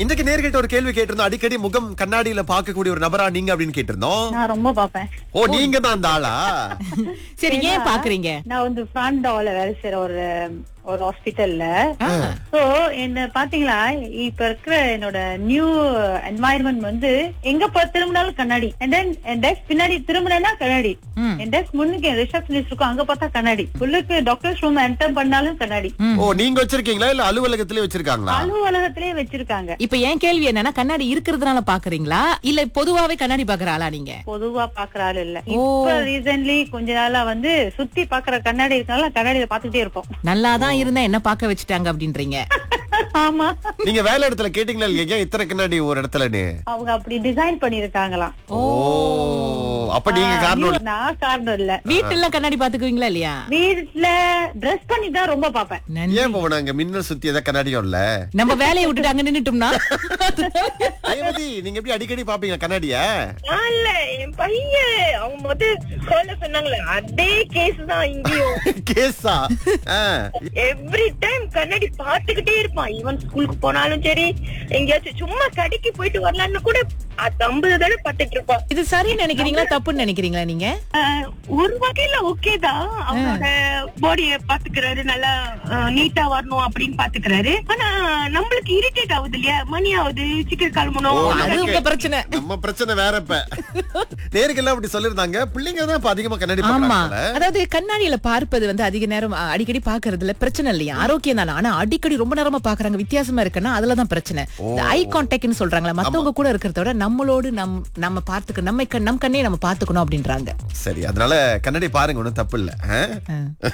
இன்றைக்கு நேர்கிட்ட ஒரு கேள்வி கேட்டிருந்தோம். அடிக்கடி முகம் கண்ணாடியில பார்க்கக்கூடிய ஒரு நபரா நீங்க அப்படின்னு கேட்டிருந்தோம். நான் ரொம்ப பாப்பேன். ஓ, நீங்க தான் அந்த ஆளா? சரி, ஏன் பாக்குறீங்க? நான் வந்து ஃப்ரண்ட் டோர்ல வேலை செய்யற ஒரு ஹாஸ்பிட்டல்ல. சோ என்ன பாத்தீங்களா, இப்ப இருக்கிற என்னோட நியூ என்வாயர்மெண்ட் வந்து எங்க திரும்பினாலும் கண்ணாடி, and then என் டெஸ்க் பின்னாடி திரும்பினா கண்ணாடி, என் டெஸ்க் முன்னுக்கு ரிசப்ஷனிஸ்ட் இருக்கும், அங்க பார்த்தா கண்ணாடி, உள்ளுக்கு டாக்டர்ஸ் ரூம் என்டர் பண்ணாலும் கண்ணாடி. ஓ, நீங்க வச்சிருக்கீங்களா இல்ல அலுவலகத்திலே வச்சிருக்காங்களா? அலுவலகத்திலேயே வச்சிருக்காங்க. இப்ப என் கேள்வி என்னன்னா, கண்ணாடி இருக்கிறதுனால பாக்குறீங்களா இல்ல பொதுவாவே கண்ணாடி பாக்குற ஆளா நீங்க? பொதுவா பாக்குற ஆள் இல்ல. இப்ப ரீசன்ட்லி கொஞ்ச நாளா வந்து சுத்தி பாக்குற கண்ணாடி இருக்கனால கண்ணாடியில பாத்துக்கிட்டே இருப்போம். நல்லாதான் இருந்தா என்ன பார்க்க வச்சுட்டாங்க அப்படின்றீங்க? ஆமா. நீங்க வேலை இடத்துல கேட்டீங்களா இல்லையா இத்தனை கண்ணாடி ஒரு இடத்துலன்னு? அவங்க அப்படி டிசைன் பண்ணிருக்காங்களாம். ஓ, அப்ப நீங்க காரணம். நான் காரணம் இல்ல. வீட்டுல எல்லாம் கண்ணாடி பாத்துக்குவீங்களா இல்லையா? வீட்டுல ட்ரெஸ் பண்ணி தான் ரொம்ப பாப்பேன். ஏன் போனாங்க மின்னல் சுத்தி ஏதாவது கண்ணாடியும் இல்ல? நம்ம வேலையை விட்டுட்டு அங்க நின்னுட்டோம்னா ரேவதி, நீங்க எப்படி அடிக்கடி பாப்பீங்க கண்ணாடிய? இல்ல, என் பையன் அவங்க கால்ல சொன்னாங்களே அதே கேஸ் தான் இங்கேயும். கேஸா? எவ்ரி டைம் கண்ணாடி பாத்துக்கிட்டே இருப்பான். ஈவன் ஸ்கூலுக்கு போனாலும் சரி, எங்கேயாச்சும் சும்மா கடைக்கு போயிட்டு வரலான்னு கூட 50 தடவை பாத்துட்டு இருப்பான். இது சரி நினைக்கிறீங்களா தப்புன்னு நினைக்கிறீங்களா நீங்க? ஒரு வகையில ஓகே தான். அவனோட பாடிய பாத்துக்கிறாரு, நல்லா நீட்டா வரணும் அப்படின்னு பாத்துக்கிறாரு. ஆனா நம்மளுக்கு இரிட்டேட் ஆகுது இல்லையா, மணி ஆகுது, சீக்கிரம் கிளம்பணும். அது உங்க பிரச்சனை. நம்ம பிரச்சனை வேற. இப்ப நேருக்கெல்லாம் அப்படி சொல்லிருந்தாங்க, பிள்ளைங்க தான் இப்ப அதிகமா கண்ணாடி ஆமா, பாக்குறாங்க. அதாவது கண்ணாடியில பார்ப்பது வந்து அதிக நேரம் அடிக்கடி பாக்குறதுல பிரச்சனை இல்லையா, ஆரோக்கியம் தானே. ஆனா அடிக்கடி ரொம்ப நேரமா பாக்குறாங்க, வித்தியாசமா இருக்குன்னா அதுலதான் பிரச்சனை. ஐ கான்டாக்ட்னு சொல்றாங்களா, மத்தவங்க கூட இருக்கிறத விட நம்மளோடு நம்ம பார்த்துக்க, நம் கண்ணே நம்ம பாத்துக்கணும் அப்படின்றாங்க. சரி, அதனால கண்ணாடி பாருங்க, ஒண்ணும் தப்பு இல்ல.